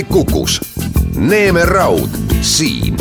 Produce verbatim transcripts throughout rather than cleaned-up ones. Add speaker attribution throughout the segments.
Speaker 1: Kukus. Neeme Raud siin.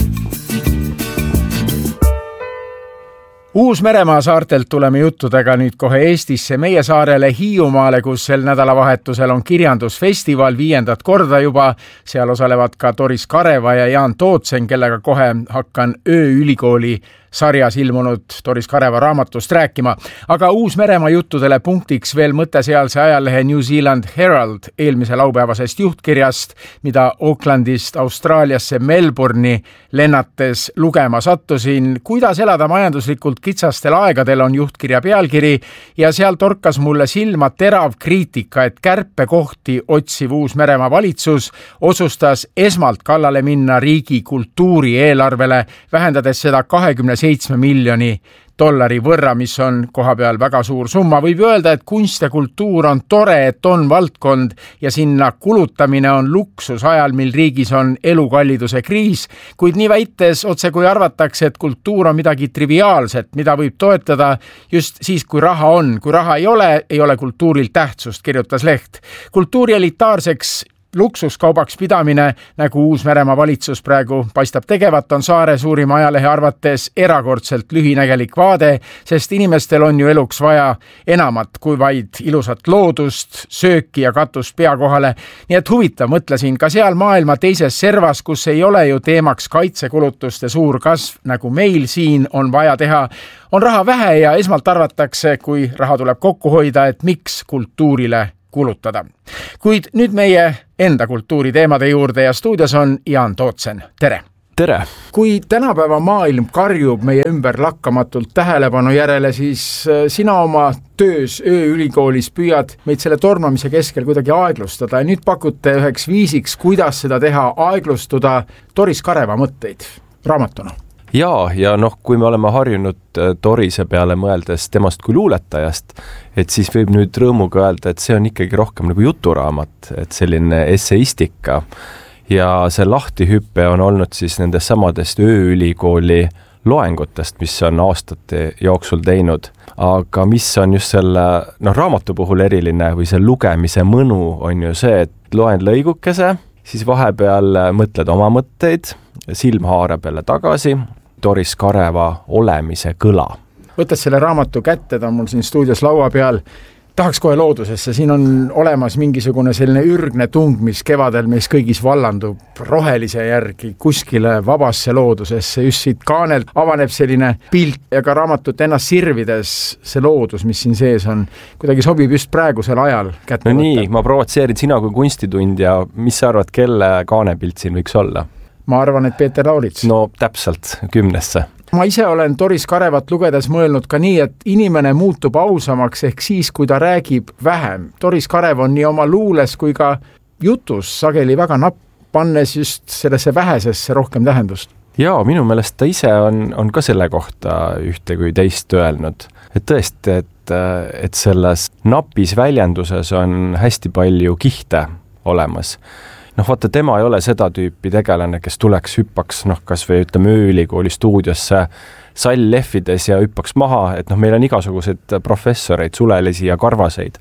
Speaker 2: Uus-Meremaa saartelt tuleme juttudega nüüd kohe Eestisse, meie saarele Hiiumaale, kus sel nädalavahetusel on kirjandusfestival viiendat korda juba. Seal osalevad ka Doris Kareva ja Jaan Tootsen, kellega kohe hakkan ööülikooli sarjas ilmunud Doris Kareva raamatust rääkima. Aga Uus-Meremaa juttudele punktiks veel mõte sealse ajalehe New Zealand Herald eelmise laupäevasest juhtkirjast, mida Aucklandist Austraaliasse Melbourne'i lennates lugema sattusin. Kuidas elada majanduslikult kitsastel aegadel on juhtkirja pealkiri ja seal torkas mulle silma terav kriitika, et kärpekohti otsiv Uus-Meremaa valitsus otsustas esmalt kallale minna riigi kultuuri eelarvele, vähendades seda kahekümne seitsme miljoni dollari võrra, mis on koha peal väga suur summa. Võib öelda, et kunst ja kultuur on tore, et on valdkond ja sinna kulutamine on luksus ajal, mil riigis on elukalliduse kriis, kuid nii väites otse kui arvatakse, et kultuur on midagi triviaalset, mida võib toetada just siis, kui raha on. Kui raha ei ole, ei ole kultuuril tähtsust, kirjutas leht. Kultuuri elitaarseks luksuskaubaks pidamine, nagu Uus-Meremaa valitsus praegu paistab tegevat, on saare suurima ajalehe arvates erakordselt lühinägelik vaade, sest inimestel on ju eluks vaja enamat kui vaid ilusat loodust, sööki ja katust pea kohale. Nii et huvitav, mõtlesin, ka seal maailma teises servas, kus ei ole ju teemaks kaitsekulutuste suur kasv, nagu meil siin on vaja teha, on raha vähe ja esmalt arvatakse, kui raha tuleb kokku hoida, et miks kultuurile kulutada. Kuid nüüd meie enda kultuuri teemade juurde ja stuudios on Jaan Tootsen. Tere!
Speaker 3: Tere!
Speaker 2: Kui tänapäeva maailm karjub meie ümber lakkamatult tähelepanu järele, siis sina oma töös ööülikoolis püüad meid selle tormamise keskel kuidagi aeglustada ja nüüd pakute üheks viisiks, kuidas seda teha, aeglustuda Doris Kareva mõtteid raamatuna.
Speaker 3: Jaa, ja noh, kui me oleme harjunud Dorise peale mõeldes temast kui luuletajast, et siis võib nüüd rõõmuga öelda, et see on ikkagi rohkem nagu juturaamat, et selline esseistika. Ja see lahtihüppe on olnud siis nendest samadest ööülikooli loengutest, mis on aastate jooksul teinud. Aga mis on just selle noh, raamatu puhul eriline või see lugemise mõnu on ju see, et loen lõigukese, siis vahepeal mõtled oma mõtteid, silmhaare peale tagasi, Doris Kareva olemise kõla.
Speaker 2: Võttes selle raamatu kätte, ta on mul siin stuudios laua peal, tahaks kohe loodusesse, siin on olemas mingisugune selline ürgne tung, mis kevadel meis kõigis vallandub rohelise järgi kuskile vabasse loodusesse, just siit kaanelt avaneb selline pilt ja ka raamatut ennast sirvides see loodus, mis siin sees on, kuidagi sobib just praegusel ajal kätte
Speaker 3: no
Speaker 2: võtta.
Speaker 3: Nii, ma provotseerin sina kui kunstitundja, mis sa arvad, kelle kaanepilt siin võiks olla?
Speaker 2: Ma arvan, et Peeter Laurits.
Speaker 3: No täpselt, kümnesse.
Speaker 2: Ma ise olen Doris Karevat lugedes mõelnud ka nii, et inimene muutub ausamaks ehk siis, kui ta räägib vähem. Doris Karev on nii oma luules kui ka jutus sageli väga napp, pannes just sellesse vähesesse rohkem tähendust.
Speaker 3: Jaa, minu meelest ta ise on, on ka selle kohta ühte kui teist öelnud. Et tõesti, et, et selles napis väljenduses on hästi palju kihte olemas. Noh, vaata, tema ei ole seda tüüpi tegelane, kes tuleks hüppaks, noh, kas või ütleme ööülikooli stuudiosse sall lehvides ja hüppaks maha, et noh, meil on igasugused professoreid, sulelisi ja karvaseid.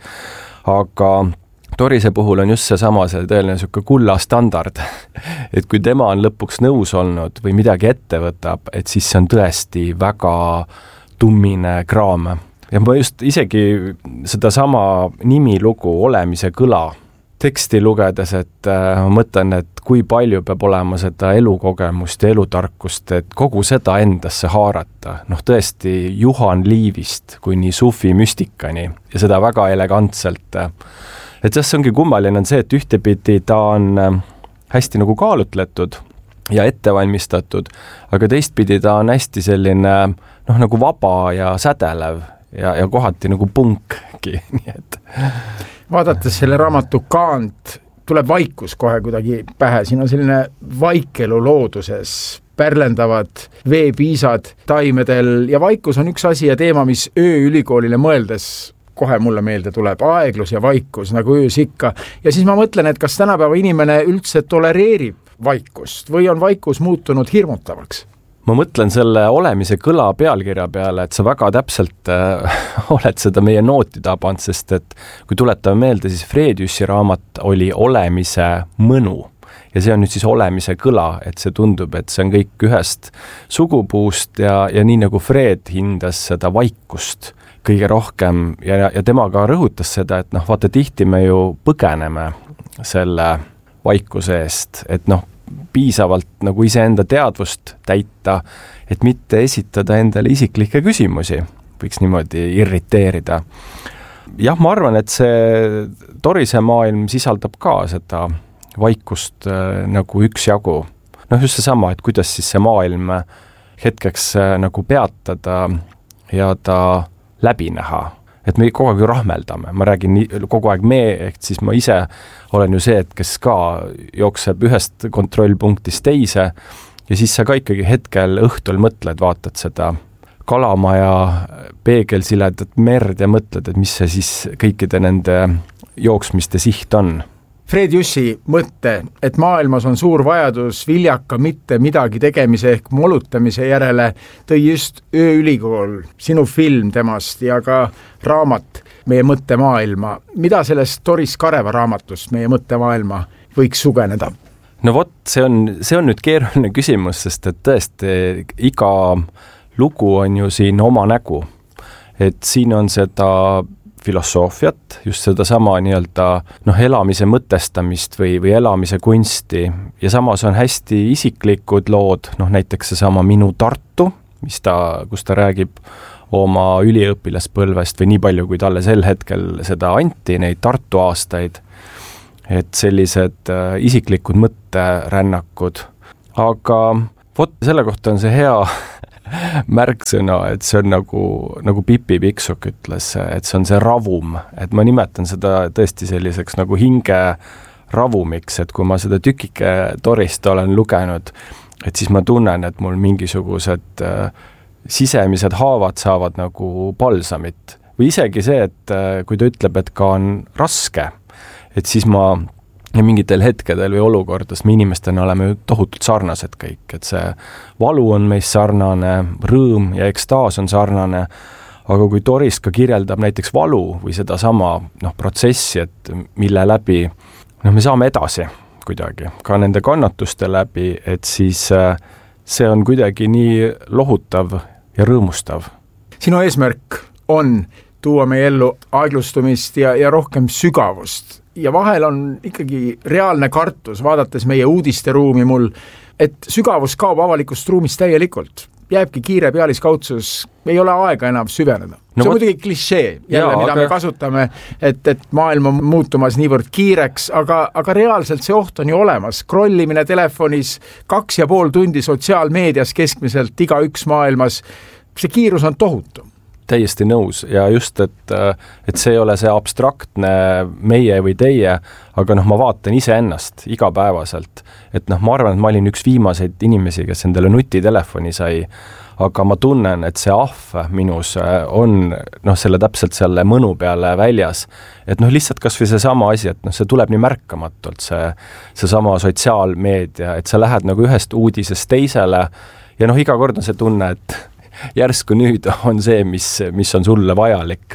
Speaker 3: Aga Dorise puhul on just see sama, see tõeline selline kulla standard, et kui tema on lõpuks nõus olnud või midagi ette võtab, et siis see on tõesti väga tummine kraam. Ja ma just isegi seda sama nimilugu olemise kõla teksti lugedes, et äh, ma mõtlen, et kui palju peab olema seda elukogemust ja elutarkust, et kogu seda endasse haarata. Noh, tõesti Juhan Liivist kuni sufi müstikani ja seda väga elegantselt. Et see ongi kummaline on see, et ühtepidi ta on hästi nagu kaalutletud ja ettevalmistatud, aga teistpidi ta on hästi selline noh, nagu vaba ja sädelev ja, ja kohati nagu punkki, nii et
Speaker 2: vaadates selle raamatu kaant, tuleb vaikus kohe kuidagi pähe. Siin on selline vaikelu looduses, pärlendavad veepiisad taimedel ja vaikus on üks asi ja teema, mis ööülikoolile mõeldes kohe mulle meelde tuleb. Aeglus ja vaikus, nagu öös ikka. Ja siis ma mõtlen, et kas tänapäeva inimene üldse tolereerib vaikust või on vaikus muutunud hirmutavaks?
Speaker 3: Ma mõtlen selle olemise kõla pealkirja peale, et sa väga täpselt äh, oled seda meie nooti tabanud, sest et kui tuletame meelde, siis Frediusi raamat oli olemise mõnu ja see on nüüd siis olemise kõla, et see tundub, et see on kõik ühest sugupuust ja, ja nii nagu Fred hindas seda vaikust kõige rohkem ja, ja tema ka rõhutas seda, et noh, vaata tihti me ju põgeneme selle vaikuse eest, et noh, piisavalt nagu iseenda teadvust täita, et mitte esitada endale isiklikke küsimusi, võiks niimoodi irriteerida. Jah, ma arvan, et see Torise maailm sisaldab ka seda vaikust äh, nagu üksjagu. Noh, just seesama, et kuidas siis see maailm hetkeks äh, nagu peatada ja ta läbi näha. Et me kogu aeg ju rahmeldame, ma räägin nii, kogu aeg me, ehk siis ma ise olen ju see, et kes ka jookseb ühest kontrollpunktist teise ja siis sa ka ikkagi hetkel õhtul mõtled, vaatad seda kalamaja peegelsiledat merd ja mõtled, et mis see siis kõikide nende jooksmiste siht on.
Speaker 2: Fred Jussi mõtte, et maailmas on suur vajadus viljaka mitte midagi tegemise ehk molutamise järele, tõi just Ööülikool, sinu film temast ja ka raamat Meie mõttemaailma. Mida sellest Doris Kareva raamatust Meie mõttemaailma võiks sugeneda?
Speaker 3: No vot, see on, see on nüüd keeruline küsimus, sest et tõesti iga lugu on ju siin oma nägu. Et siin on seda filosoofiat, just seda sama nii-öelda noh, elamise mõtestamist või, või elamise kunsti ja samas on hästi isiklikud lood, noh näiteks seesama Minu Tartu, mis ta, kus ta räägib oma üliõpilaspõlvest või nii palju, kui talle sel hetkel seda anti, neid Tartu aastaid, et sellised äh, isiklikud mõtterännakud, aga vot selle kohta on see hea märksõna, et see on nagu, nagu Pipi Pikksuk ütles, et see on see ravum, et ma nimetan seda tõesti selliseks nagu hinge ravumiks, et kui ma seda tükike Dorist olen lugenud, et siis ma tunnen, et mul mingisugused äh, sisemised haavad saavad nagu palsamit. Või isegi see, et äh, kui ta ütleb, et ka on raske, et siis ma ja mingitel hetkedel või olukordades me inimestena oleme tohutult sarnased kõik, et see valu on meis sarnane, rõõm ja ekstaas on sarnane, aga kui Doris ka kirjeldab näiteks valu või seda sama noh, protsessi, et mille läbi noh, me saame edasi kuidagi, ka nende kannatuste läbi, et siis see on kuidagi nii lohutav ja rõõmustav.
Speaker 2: Sinu eesmärk on tuua meie ellu aeglustumist ja, ja rohkem sügavust. Ja vahel on ikkagi reaalne kartus, vaadates meie uudisteruumi mul, et sügavus kaob avalikust ruumist täielikult. Jääbki kiire pealiskaudsus, ei ole aega enam süveneda. No, see on muidugi klišee, jälle, jaa, mida aga me kasutame, et, et maailm on muutumas niivõrd kiireks, aga, aga reaalselt see oht on ju olemas. Krollimine telefonis, kaks ja pool tundi sotsiaalmeedias keskmiselt iga üks maailmas, see kiirus on tohutu.
Speaker 3: Täiesti nõus ja just, et, et see ei ole see abstraktne meie või teie, aga noh, ma vaatan ise ennast igapäevaselt, et noh, ma arvan, et ma olin üks viimaseid inimesi, kes endale nutitelefoni sai, aga ma tunnen, et see ahv minus on noh, selle täpselt selle mõnu peale väljas, et noh, lihtsalt kas või see sama asi, et noh, see tuleb nii märkamatult, see, see sama sotsiaalmeedia, et sa lähed nagu ühest uudisest teisele ja noh, iga kord on see tunne, et järsku nüüd on see, mis, mis on sulle vajalik.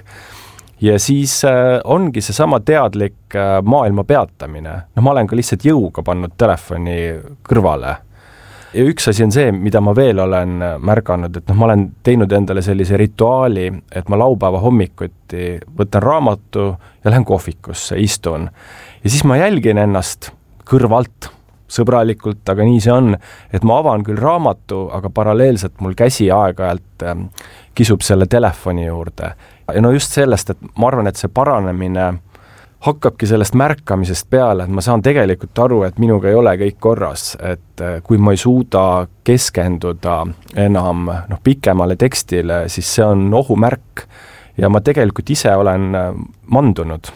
Speaker 3: Ja siis äh, ongi see sama teadlik äh, maailma peatamine. No ma olen ka lihtsalt jõuga pannud telefoni kõrvale. Ja üks asi on see, mida ma veel olen märganud, et noh, ma olen teinud endale sellise rituaali, et ma laupäeva hommikuti võtan raamatu ja lähen kohvikusse, istun. Ja siis ma jälgin ennast kõrvalt, sõbralikult, aga nii see on, et ma avan küll raamatu, aga paralleelselt mul käsi aeg-ajalt äh, kisub selle telefoni juurde. Ja no just sellest, et ma arvan, et see paranemine hakkabki sellest märkamisest peale, et ma saan tegelikult aru, et minuga ei ole kõik korras, et äh, kui ma ei suuda keskenduda enam noh, pikemale tekstile, siis see on ohumärk ja ma tegelikult ise olen äh, mandunud.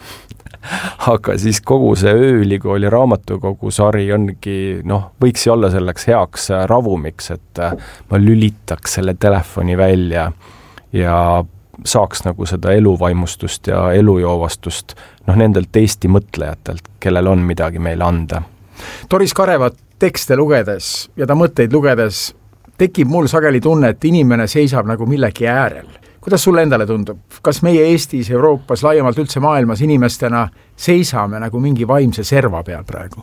Speaker 3: Aga siis kogu see Ööülikooli raamatukogu sari ongi, noh, võiks ju olla selleks heaks ravumiks, et ma lülitaks selle telefoni välja ja saaks nagu seda eluvaimustust ja elujoovastust noh, nendelt Eesti mõtlejatelt, kellel on midagi meile anda.
Speaker 2: Doris Kareva tekste lugedes ja ta mõtteid lugedes tekib mul sageli tunne, et inimene seisab nagu millegi äärel. Kuidas sulle endale tundub? Kas meie Eestis, Euroopas, laiemalt üldse maailmas inimestena seisame nagu mingi vaimse serva peal praegu?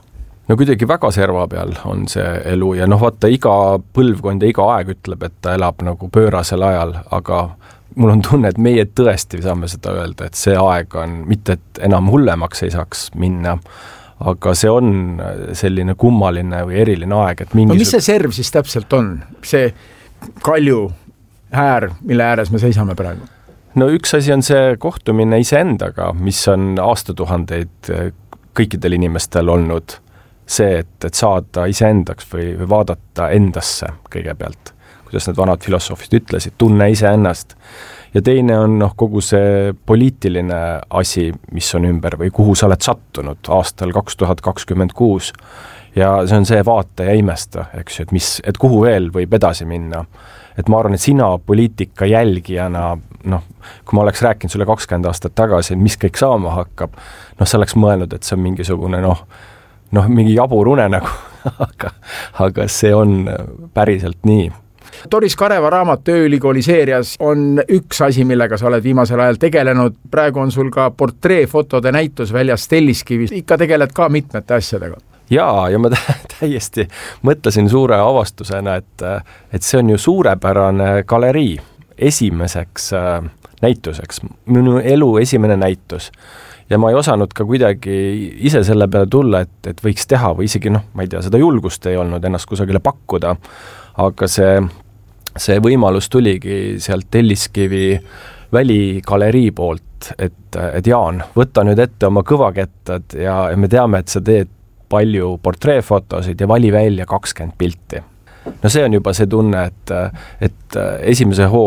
Speaker 3: no kuidagi väga serva peal on see elu ja noh, vaata iga põlvkond ja iga aeg ütleb, et ta elab nagu pöörasel ajal, aga mul on tunne, et meie tõesti saame seda öelda, et see aeg on, mitte et enam hullemaks ei saaks minna, aga see on selline kummaline või eriline aeg, et mingisugune...
Speaker 2: No mis see serv siis täpselt on? See kalju äär, mille ääres me seisame praegu?
Speaker 3: No üks asi on see kohtumine iseendaga, mis on aastatuhandeid kõikidel inimestel olnud. See, et, et saada iseendaks või, või vaadata endasse kõigepealt, kuidas need vanad filosoofid ütlesid, tunne iseennast. Ja teine on noh, kogu see poliitiline asi, mis on ümber või kuhu sa oled sattunud aastal kaks tuhat kakskümmend kuus. Ja see on see vaata ja imesta, eks ju, et, mis, et kuhu veel võib edasi minna. Et ma arvan, et sina poliitika jälgijana, noh, kui ma oleks rääkinud sulle kakskümmend aastat tagasi, mis kõik saama hakkab, noh, sa oleks mõelnud, et see on mingisugune, noh, noh, mingi jabur unenägu, aga, aga see on päriselt nii.
Speaker 2: Doris Kareva raamat Tööülikooli seerias on üks asi, millega sa oled viimasel ajal tegelenud. Praegu on sul ka portreefotode näitus väljas Telliskivis. Ikka tegeled ka mitmete asjadega.
Speaker 3: Jaa, ja ma täiesti mõtlesin suure avastusena, et, et see on ju suurepärane galerii esimeseks näituseks. Minu elu esimene näitus. Ja ma ei osanud ka kuidagi ise selle peale tulla, et, et võiks teha või isegi, noh, ma ei tea, seda julgust ei olnud ennast kusagile pakkuda, aga see, see võimalus tuligi sealt Telliskivi väligalerii poolt, et, et Jaan, võta nüüd ette oma kõvakettad ja, ja me teame, et sa teed palju portreefotosid ja vali välja kakskümmend pilti. No see on juba see tunne, et, et esimese hoo